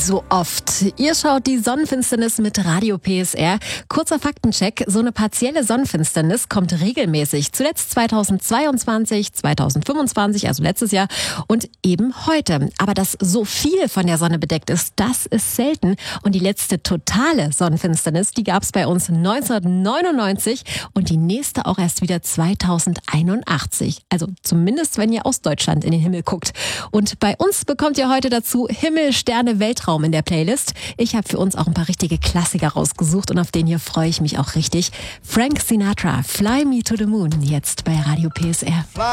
so oft. Ihr schaut die Sonnenfinsternis mit Radio PSR. Kurzer Faktencheck. So eine partielle Sonnenfinsternis kommt regelmäßig. Zuletzt 2022, 2025, also letztes Jahr und eben heute. Aber dass so viel von der Sonne bedeckt ist, das ist selten. Und die letzte totale Sonnenfinsternis, die gab es bei uns 1999 und die nächste auch erst wieder 2081. Also zumindest, wenn ihr aus Deutschland in den Himmel guckt. Und bei uns bekommt ihr heute dazu Himmel, Sterne, Weltraum in der Playlist. Ich habe für uns auch ein paar richtige Klassiker rausgesucht und auf den hier freue ich mich auch richtig. Frank Sinatra, Fly Me to the Moon, jetzt bei Radio PSR.